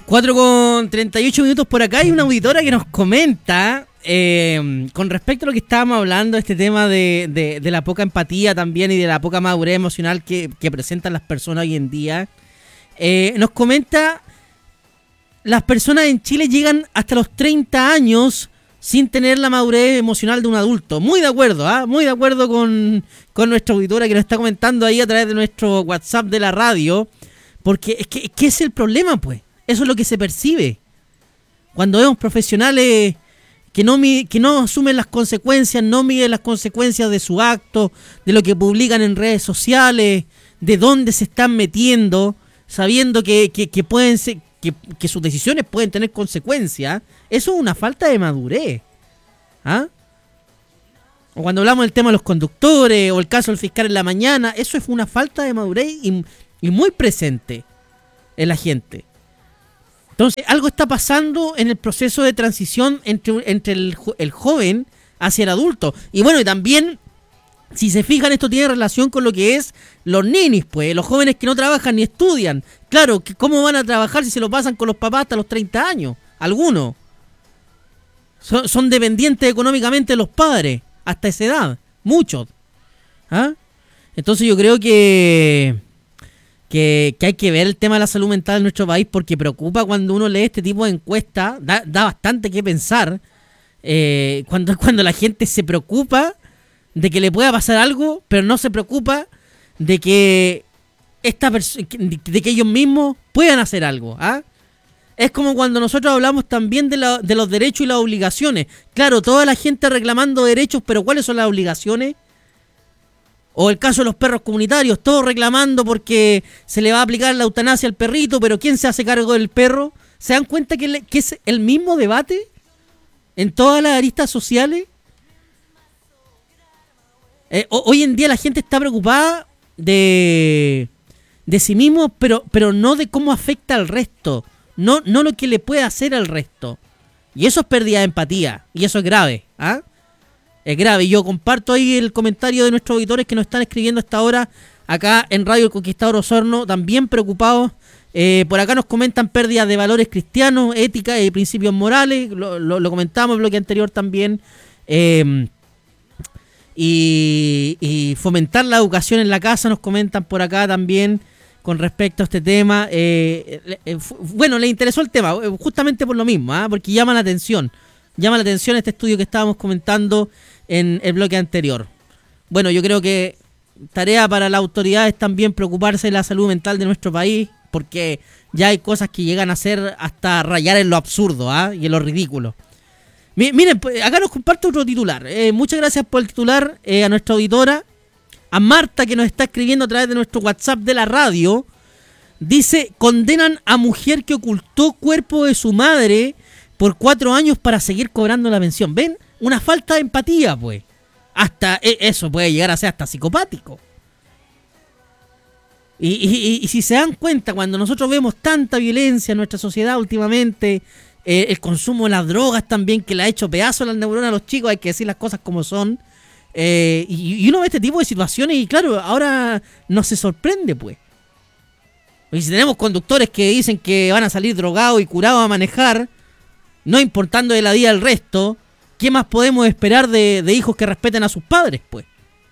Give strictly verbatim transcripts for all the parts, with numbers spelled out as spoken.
cuatro con treinta y ocho minutos por acá. Hay una auditora que nos comenta eh, con respecto a lo que estábamos hablando, este tema de, de, de la poca empatía también y de la poca madurez emocional que, que presentan las personas hoy en día. Eh, nos comenta, las personas en Chile llegan hasta los treinta años sin tener la madurez emocional de un adulto. Muy de acuerdo, ¿ah? ¿eh? Muy de acuerdo con, con nuestra auditora que nos está comentando ahí a través de nuestro WhatsApp de la radio. Porque es que, ¿qué es el problema, pues? Eso es lo que se percibe. Cuando vemos profesionales que no, que no asumen las consecuencias, no miden las consecuencias de su acto, de lo que publican en redes sociales, de dónde se están metiendo, sabiendo que, que, que, pueden ser, que, que sus decisiones pueden tener consecuencias, eso es una falta de madurez. ¿Ah? O cuando hablamos del tema de los conductores, o el caso del fiscal en la mañana, eso es una falta de madurez y, y muy presente en la gente. Entonces, algo está pasando en el proceso de transición entre, entre el, el joven hacia el adulto. Y bueno, y también, si se fijan, esto tiene relación con lo que es los ninis, pues, los jóvenes que no trabajan ni estudian. Claro, ¿cómo van a trabajar si se lo pasan con los papás hasta los treinta años? Algunos. Son, son dependientes económicamente de los padres, hasta esa edad. Muchos. ¿Ah? Entonces yo creo que... Que, que hay que ver el tema de la salud mental en nuestro país, porque preocupa cuando uno lee este tipo de encuestas, da, da bastante que pensar, eh, cuando, cuando la gente se preocupa de que le pueda pasar algo, pero no se preocupa de que esta perso- de que ellos mismos puedan hacer algo. ¿Ah? Es como cuando nosotros hablamos también de, la, de los derechos y las obligaciones. Claro, toda la gente reclamando derechos, pero ¿cuáles son las obligaciones? O el caso de los perros comunitarios, todos reclamando porque se le va a aplicar la eutanasia al perrito, pero ¿quién se hace cargo del perro? ¿Se dan cuenta que, le, que es el mismo debate en todas las aristas sociales? Eh, hoy en día la gente está preocupada de, de sí mismo, pero, pero no de cómo afecta al resto, no, no lo que le puede hacer al resto. Y eso es pérdida de empatía, y eso es grave, ¿ah? Es grave. Yo comparto ahí el comentario de nuestros auditores que nos están escribiendo a esta hora acá en Radio El Conquistador Osorno, también preocupados. Eh, por acá nos comentan pérdidas de valores cristianos, ética y principios morales. Lo, lo, lo comentamos en el bloque anterior también. Eh, y, y fomentar la educación en la casa, nos comentan por acá también con respecto a este tema. Eh, eh, bueno, les interesó el tema justamente por lo mismo, ¿eh? Porque llama la atención. Llama la atención este estudio que estábamos comentando en el bloque anterior. Bueno, yo creo que tarea para las autoridades también preocuparse de la salud mental de nuestro país, porque ya hay cosas que llegan a ser hasta rayar en lo absurdo, ¿ah? Y en lo ridículo. M- miren, acá nos comparte otro titular. Eh, muchas gracias por el titular eh, a nuestra auditora, a Marta, que nos está escribiendo a través de nuestro WhatsApp de la radio. Dice, condenan a mujer que ocultó cuerpo de su madre por cuatro años para seguir cobrando la pensión. ¿Ven? Una falta de empatía, pues. Hasta eso puede llegar a ser hasta psicopático. Y, y, y si se dan cuenta, cuando nosotros vemos tanta violencia en nuestra sociedad últimamente, eh, el consumo de las drogas también, que le ha hecho pedazos a las neuronas a los chicos, hay que decir las cosas como son. Eh, y, y uno ve este tipo de situaciones y claro, ahora no se sorprende, pues. Y si tenemos conductores que dicen que van a salir drogados y curados a manejar, no importando de la vida del resto, ¿qué más podemos esperar de, de hijos que respeten a sus padres, pues?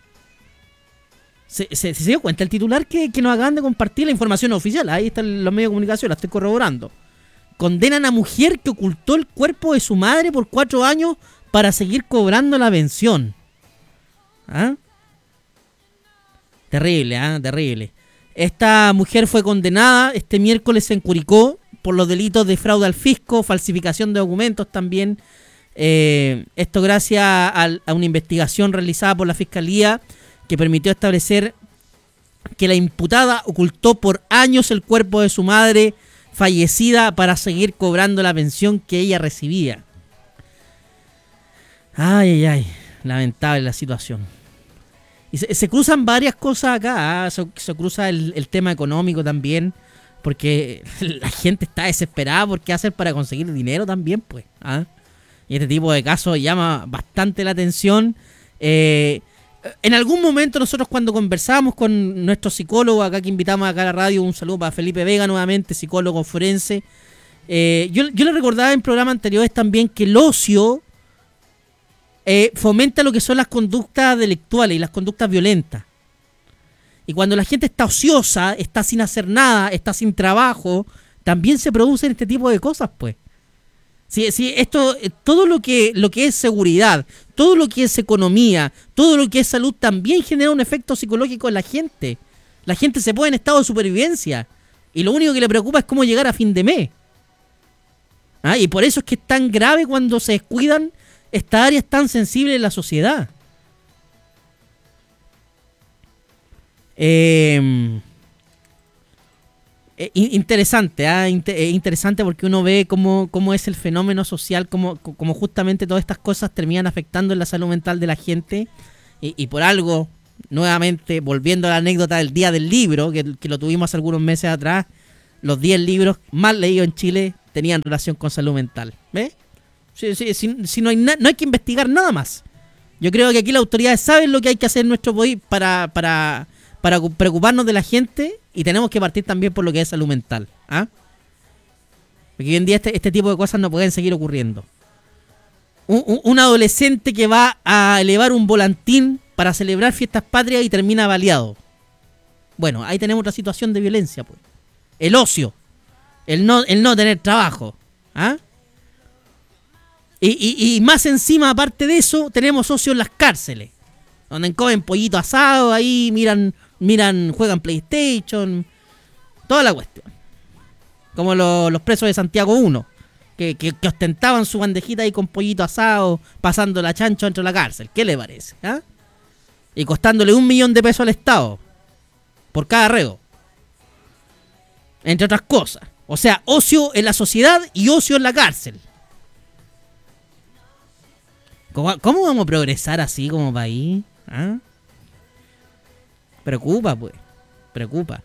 ¿Se, se, ¿Se dio cuenta el titular que, que nos acaban de compartir? La información oficial, ahí están los medios de comunicación, la estoy corroborando. Condenan a mujer que ocultó el cuerpo de su madre por cuatro años para seguir cobrando la pensión. ¿Ah? Terrible, ¿ah? Terrible. Esta mujer fue condenada este miércoles en Curicó por los delitos de fraude al fisco, falsificación de documentos también. Eh, esto gracias a, a una investigación realizada por la Fiscalía que permitió establecer que la imputada ocultó por años el cuerpo de su madre fallecida para seguir cobrando la pensión que ella recibía. Ay, ay, ay. Lamentable la situación. Y se, se cruzan varias cosas acá. ¿eh? Se, se cruza el, el tema económico también. Porque la gente está desesperada por qué hacer para conseguir dinero también, pues. ¿Ah? Y este tipo de casos llama bastante la atención. Eh, en algún momento nosotros cuando conversábamos con nuestro psicólogo, acá que invitamos acá a la radio, un saludo para Felipe Vega nuevamente, psicólogo forense, Eh, yo, yo le recordaba en programas anteriores también que el ocio eh, fomenta lo que son las conductas delictuales y las conductas violentas. Y cuando la gente está ociosa, está sin hacer nada, está sin trabajo, también se producen este tipo de cosas, pues. Sí, sí, esto, todo lo que, lo que es seguridad, todo lo que es economía, todo lo que es salud, también genera un efecto psicológico en la gente. La gente se pone en estado de supervivencia y lo único que le preocupa es cómo llegar a fin de mes. ¿Ah? Y por eso es que es tan grave cuando se descuidan estas áreas tan sensibles en la sociedad. Eh, eh, interesante, ¿eh? Inter- eh, interesante porque uno ve cómo, cómo es el fenómeno social, cómo, cómo justamente todas estas cosas terminan afectando en la salud mental de la gente y, y por algo, nuevamente, volviendo a la anécdota del día del libro, que, que lo tuvimos hace algunos meses atrás, los diez libros más leídos en Chile tenían relación con salud mental. ¿Ves? Sí, sí, si, si no, hay na- no hay que investigar nada más. Yo creo que aquí las autoridades saben lo que hay que hacer en nuestro país para... para para preocuparnos de la gente y tenemos que partir también por lo que es salud mental. ¿Ah? Porque hoy en día este, este tipo de cosas no pueden seguir ocurriendo. Un, un, un adolescente que va a elevar un volantín para celebrar fiestas patrias y termina baleado. Bueno, ahí tenemos otra situación de violencia, pues. El ocio, el no, el no tener trabajo. ¿Ah? Y, y, y más encima, aparte de eso, tenemos ocio en las cárceles, donde comen pollito asado, ahí miran, miran, juegan PlayStation, toda la cuestión. Como lo, los presos de Santiago uno, que, que, que ostentaban su bandejita ahí con pollito asado, pasando la chancho dentro de la cárcel. ¿Qué le parece? ¿Ah? Y costándole un millón de pesos al Estado por cada reo, entre otras cosas. O sea, ocio en la sociedad y ocio en la cárcel. ¿Cómo, cómo vamos a progresar así como país? ¿Ah? Preocupa, pues. Preocupa.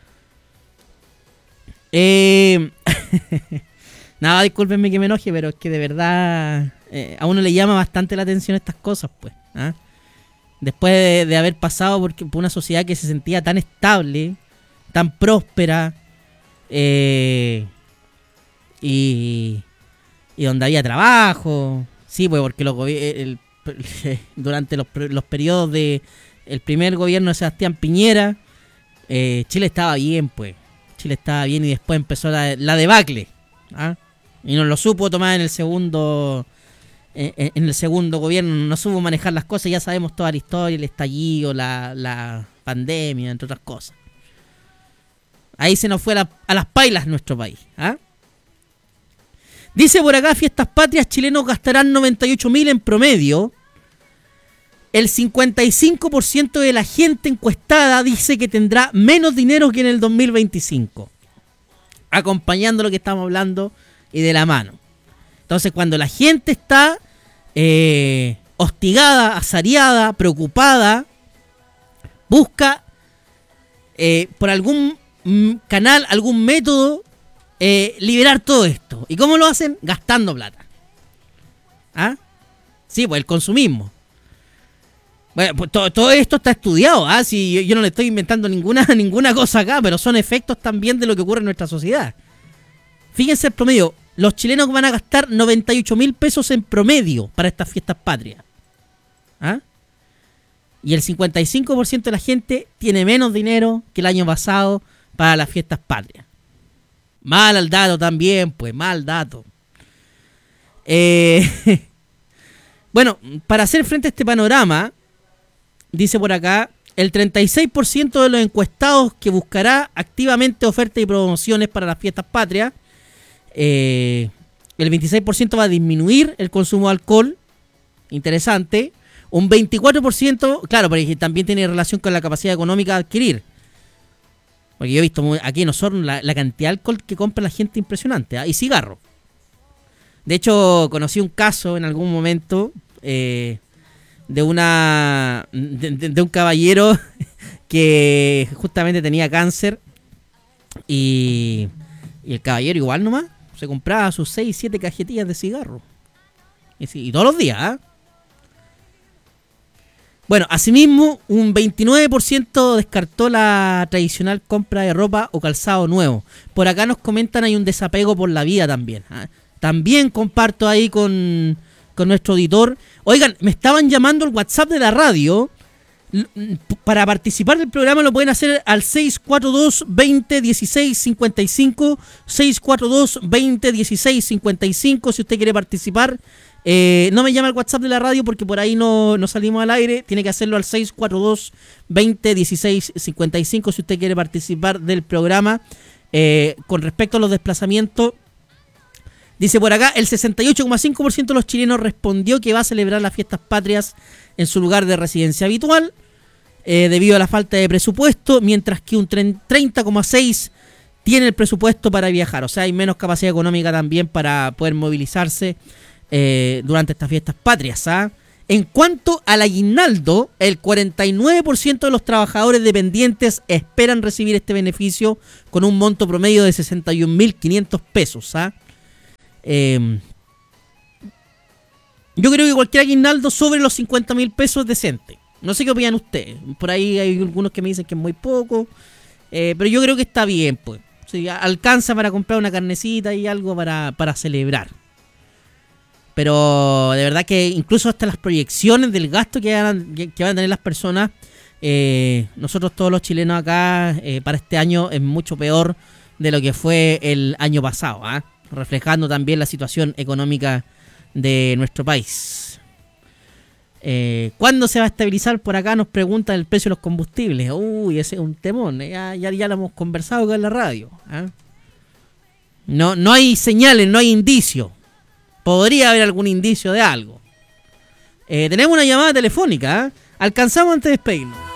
Eh... Nada, discúlpenme que me enoje, pero es que de verdad eh, a uno le llama bastante la atención estas cosas, pues. ¿Ah? Después de, de haber pasado por, por una sociedad que se sentía tan estable, tan próspera, eh, y, y donde había trabajo. Sí, pues porque los el, el, durante los, los periodos de el primer gobierno de Sebastián Piñera, eh, Chile estaba bien, pues. Chile estaba bien y después empezó la, la debacle. ¿Ah? Y no lo supo tomar en el segundo en, en el segundo gobierno, no supo manejar las cosas. Ya sabemos toda la historia, el estallido, la, la pandemia, entre otras cosas. Ahí se nos fue a, la, a las pailas nuestro país. ¿Ah? Dice por acá, fiestas patrias, chilenos gastarán noventa y ocho mil en promedio. El cincuenta y cinco por ciento de la gente encuestada dice que tendrá menos dinero que en el dos mil veinticinco. Acompañando lo que estamos hablando y de la mano. Entonces, cuando la gente está eh, hostigada, asariada, preocupada, busca eh, por algún mm, canal, algún método, eh, liberar todo esto. ¿Y cómo lo hacen? Gastando plata. ¿Ah? Sí, pues el consumismo. Bueno, pues todo, todo esto está estudiado, ¿ah? Si yo, yo no le estoy inventando ninguna, ninguna cosa acá, pero son efectos también de lo que ocurre en nuestra sociedad. Fíjense el promedio, los chilenos van a gastar noventa y ocho mil pesos en promedio para estas fiestas patrias. ¿Ah? Y el cincuenta y cinco por ciento de la gente tiene menos dinero que el año pasado para las fiestas patrias. Mal al dato también, pues, mal dato. Eh, bueno, para hacer frente a este panorama, dice por acá, el treinta y seis por ciento de los encuestados que buscará activamente ofertas y promociones para las fiestas patrias. Eh, el veintiséis por ciento va a disminuir el consumo de alcohol. Interesante. Un veinticuatro por ciento, claro, porque también tiene relación con la capacidad económica de adquirir. Porque yo he visto aquí en Osorno la, la cantidad de alcohol que compra la gente impresionante. ¿eh? Y cigarro. De hecho, conocí un caso en algún momento eh, de una de, de, de un caballero que justamente tenía cáncer y, y el caballero igual nomás se compraba sus seis, siete cajetillas de cigarro. Y, y todos los días, ¿eh? Bueno, asimismo, un veintinueve por ciento descartó la tradicional compra de ropa o calzado nuevo. Por acá nos comentan hay un desapego por la vida también. ¿eh? También comparto ahí con, con nuestro auditor. Oigan, me estaban llamando al WhatsApp de la radio. Para participar del programa lo pueden hacer al seis cuatro dos, veinte, dieciséis cincuenta y cinco. seis cuatro dos, veinte, dieciséis cincuenta y cinco si usted quiere participar. Eh, no me llama al WhatsApp de la radio porque por ahí no, no salimos al aire. Tiene que hacerlo al seis cuatro dos, veinte, dieciséis cincuenta y cinco si usted quiere participar del programa. Eh, con respecto a los desplazamientos, dice por acá, el sesenta y ocho coma cinco por ciento de los chilenos respondió que va a celebrar las fiestas patrias en su lugar de residencia habitual, eh, debido a la falta de presupuesto, mientras que un treinta coma seis por ciento tiene el presupuesto para viajar. O sea, hay menos capacidad económica también para poder movilizarse eh, durante estas fiestas patrias. ¿ah? En cuanto al aguinaldo, el cuarenta y nueve por ciento de los trabajadores dependientes esperan recibir este beneficio con un monto promedio de sesenta y un mil quinientos pesos. ¿ah? Eh, yo creo que cualquier aguinaldo sobre los cincuenta mil pesos es decente. No sé qué opinan ustedes. Por ahí hay algunos que me dicen que es muy poco. Eh, pero yo creo que está bien, pues. Sí, alcanza para comprar una carnecita y algo para, para celebrar. Pero de verdad que incluso hasta las proyecciones del gasto que van, que, que van a tener las personas, eh, nosotros todos los chilenos acá, eh, para este año es mucho peor de lo que fue el año pasado, ¿eh? Reflejando también la situación económica de nuestro país. Eh, ¿Cuándo se va a estabilizar? Por acá nos preguntan el precio de los combustibles. Uy, ese es un temón. ¿eh? Ya, ya, ya lo hemos conversado acá en la radio. ¿eh? No, no hay señales, no hay indicios. Podría haber algún indicio de algo. Eh, tenemos una llamada telefónica. ¿eh? Alcanzamos antes de despedirnos.